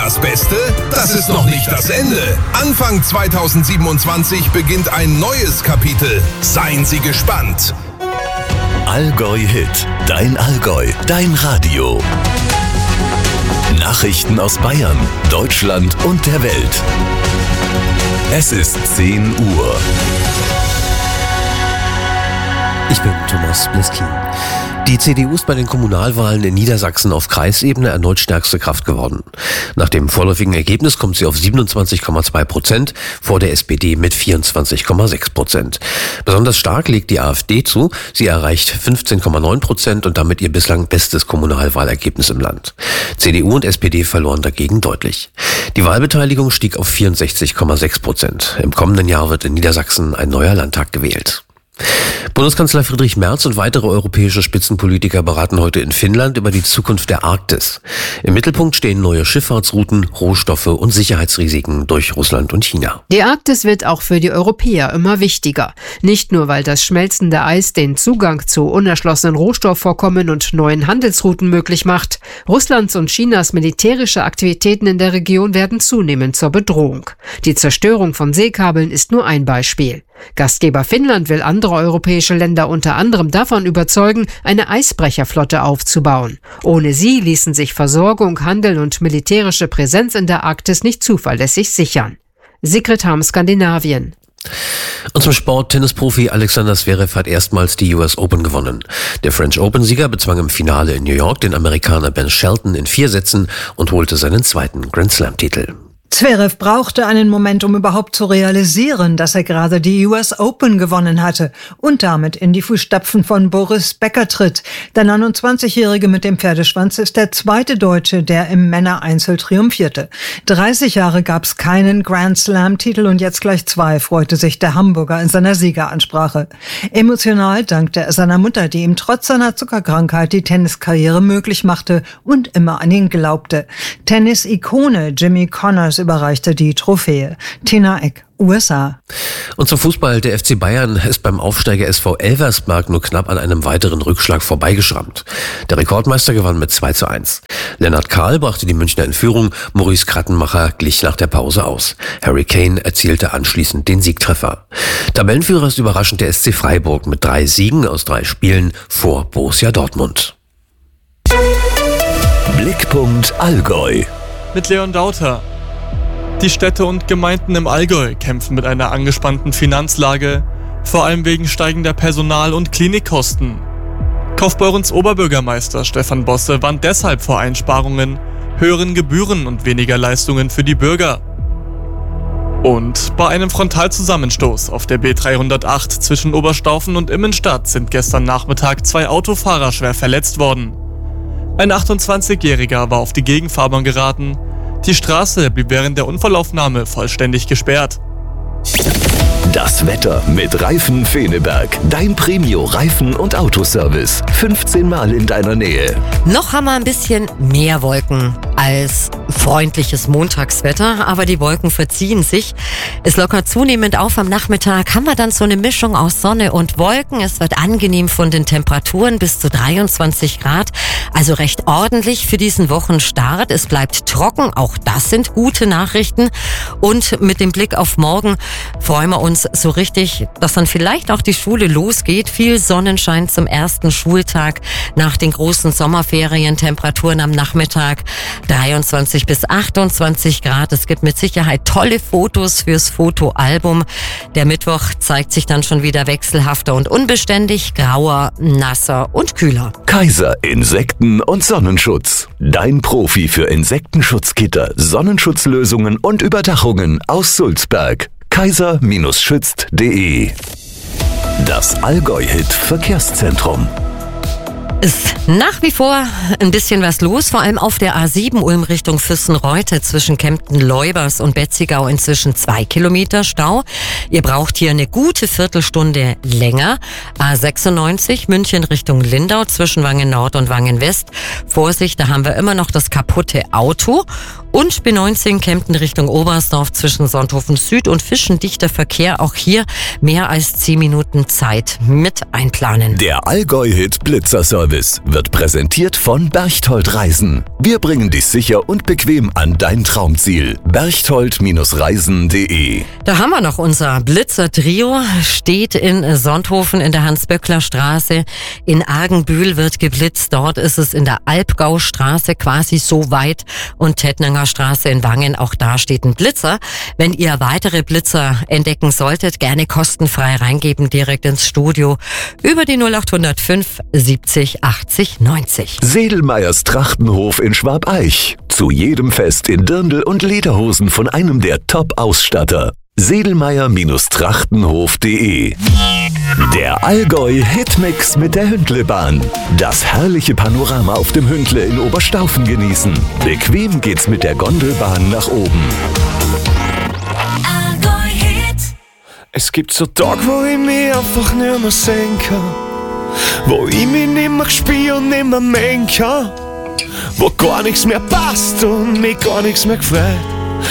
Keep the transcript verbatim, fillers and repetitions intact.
das Beste? Das ist noch nicht das Ende. Anfang zweitausendsiebenundzwanzig beginnt ein neues Kapitel. Seien Sie gespannt. Allgäu Hit. Dein Allgäu. Dein Radio. Nachrichten aus Bayern, Deutschland und der Welt. Es ist zehn Uhr. Ich bin Thomas Bliskin. Die C D U ist bei den Kommunalwahlen in Niedersachsen auf Kreisebene erneut stärkste Kraft geworden. Nach dem vorläufigen Ergebnis kommt sie auf siebenundzwanzig Komma zwei Prozent, vor der S P D mit vierundzwanzig Komma sechs Prozent. Besonders stark legt die AfD zu. Sie erreicht fünfzehn Komma neun Prozent und damit ihr bislang bestes Kommunalwahlergebnis im Land. C D U und S P D verloren dagegen deutlich. Die Wahlbeteiligung stieg auf vierundsechzig Komma sechs Prozent. Im kommenden Jahr wird in Niedersachsen ein neuer Landtag gewählt. Bundeskanzler Friedrich Merz und weitere europäische Spitzenpolitiker beraten heute in Finnland über die Zukunft der Arktis. Im Mittelpunkt stehen neue Schifffahrtsrouten, Rohstoffe und Sicherheitsrisiken durch Russland und China. Die Arktis wird auch für die Europäer immer wichtiger. Nicht nur, weil das schmelzende Eis den Zugang zu unerschlossenen Rohstoffvorkommen und neuen Handelsrouten möglich macht. Russlands und Chinas militärische Aktivitäten in der Region werden zunehmend zur Bedrohung. Die Zerstörung von Seekabeln ist nur ein Beispiel. Gastgeber Finnland will andere europäische Länder unter anderem davon überzeugen, eine Eisbrecherflotte aufzubauen. Ohne sie ließen sich Versorgung, Handel und militärische Präsenz in der Arktis nicht zuverlässig sichern. Sigrid Harm, Skandinavien. Und zum Sport: Tennisprofi Alexander Zverev hat erstmals die U S Open gewonnen. Der French Open-Sieger bezwang im Finale in New York den Amerikaner Ben Shelton in vier Sätzen und holte seinen zweiten Grand Slam-Titel. Zverev brauchte einen Moment, um überhaupt zu realisieren, dass er gerade die U S Open gewonnen hatte und damit in die Fußstapfen von Boris Becker tritt. Der neunundzwanzigjährige mit dem Pferdeschwanz ist der zweite Deutsche, der im Männereinzel triumphierte. dreißig Jahre gab es keinen Grand Slam-Titel und jetzt gleich zwei, freute sich der Hamburger in seiner Siegeransprache. Emotional dankte er seiner Mutter, die ihm trotz seiner Zuckerkrankheit die Tenniskarriere möglich machte und immer an ihn glaubte. Tennis-Ikone Jimmy Connors überreichte die Trophäe. Tina Eck, U S A. Und zum Fußball: Der F C Bayern ist beim Aufsteiger S V Elversberg nur knapp an einem weiteren Rückschlag vorbeigeschrammt. Der Rekordmeister gewann mit zwei zu eins. Lennart Kahl brachte die Münchner in Führung, Maurice Krattenmacher glich nach der Pause aus. Harry Kane erzielte anschließend den Siegtreffer. Tabellenführer ist überraschend der S C Freiburg mit drei Siegen aus drei Spielen vor Borussia Dortmund. Blickpunkt Allgäu. Mit Leon Dauter. Die Städte und Gemeinden im Allgäu kämpfen mit einer angespannten Finanzlage, vor allem wegen steigender Personal- und Klinikkosten. Kaufbeurens Oberbürgermeister Stefan Bosse warnt deshalb vor Einsparungen, höheren Gebühren und weniger Leistungen für die Bürger. Und bei einem Frontalzusammenstoß auf der B dreihundertacht zwischen Oberstaufen und Immenstadt sind gestern Nachmittag zwei Autofahrer schwer verletzt worden. Ein achtundzwanzigjähriger war auf die Gegenfahrbahn geraten. Die Straße blieb während der Unfallaufnahme vollständig gesperrt. Das Wetter mit Reifen Feneberg. Dein Premio-Reifen- und Autoservice. fünfzehn Mal in deiner Nähe. Noch haben wir ein bisschen mehr Wolken als freundliches Montagswetter, aber die Wolken verziehen sich. Es lockert zunehmend auf. Am Nachmittag haben wir dann so eine Mischung aus Sonne und Wolken. Es wird angenehm von den Temperaturen bis zu dreiundzwanzig Grad. Also recht ordentlich für diesen Wochenstart. Es bleibt trocken. Auch das sind gute Nachrichten. Und mit dem Blick auf morgen freuen wir uns so richtig, dass dann vielleicht auch die Schule losgeht. Viel Sonnenschein zum ersten Schultag nach den großen Sommerferien. Temperaturen am Nachmittag dreiundzwanzig bis achtundzwanzig Grad. Es gibt mit Sicherheit tolle Fotos fürs Fotoalbum. Der Mittwoch zeigt sich dann schon wieder wechselhafter und unbeständig, grauer, nasser und kühler. Kaiser Insekten- und Sonnenschutz. Dein Profi für Insektenschutzgitter, Sonnenschutzlösungen und Überdachungen aus Sulzberg. kaiser schützt punkt de. Das Allgäu-Hit Verkehrszentrum. Ist nach wie vor ein bisschen was los, vor allem auf der A sieben Ulm Richtung Füssenreute zwischen Kempten-Leubers und Betzigau inzwischen zwei Kilometer Stau. Ihr braucht hier eine gute Viertelstunde länger. A sechsundneunzig München Richtung Lindau zwischen Wangen Nord und Wangen West. Vorsicht, da haben wir immer noch das kaputte Auto. Und B neunzehn Kempten Richtung Oberstdorf zwischen Sonthofen Süd und Fischen dichter Verkehr. Auch hier mehr als zehn Minuten Zeit mit einplanen. Der Allgäu-Hit Blitzer-Service wird präsentiert von Berchtold Reisen. Wir bringen dich sicher und bequem an dein Traumziel. berchtold Reisen punkt de. Da haben wir noch unser Blitzer-Trio. Steht in Sonthofen in der Hans-Böckler-Straße. In Argenbühl wird geblitzt. Dort ist es in der Albgaustraße quasi so weit. Und Tettnanger Straße in Wangen, auch da steht ein Blitzer. Wenn ihr weitere Blitzer entdecken solltet, gerne kostenfrei reingeben, direkt ins Studio über die null acht null fünf siebzig achtzig neunzig. Sedelmeyers Trachtenhof in Schwabeich. Zu jedem Fest in Dirndl und Lederhosen von einem der Top-Ausstatter. sedelmeyer Trachtenhof punkt de. Der Allgäu-Hitmix mit der Hündlebahn. Das herrliche Panorama auf dem Hündle in Oberstaufen genießen. Bequem geht's mit der Gondelbahn nach oben. Es gibt so Tage, wo ich mich einfach nicht mehr sehen kann. Wo ich mich nicht mehr spüre und nicht mehr mengen kann. Wo gar nichts mehr passt und mich gar nichts mehr gefällt.